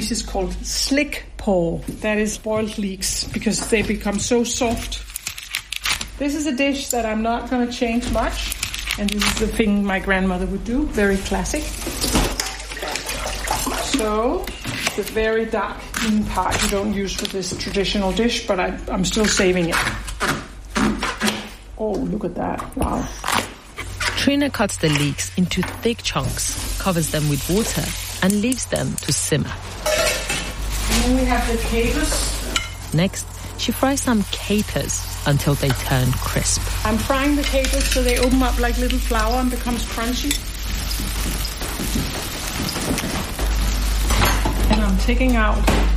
dish is called slick paw. That is boiled leeks because they become so soft. This is a dish that I'm not going to change much. And this is the thing my grandmother would do. Very classic. So, the very dark green part you don't use for this traditional dish, but I'm still saving it. Oh, look at that. Wow. Trina cuts the leeks into thick chunks, covers them with water, and leaves them to simmer. And then we have the capers. Next, she fries some capers until they turn crisp. I'm frying the capers so they open up like little flour and becomes crunchy. And I'm taking out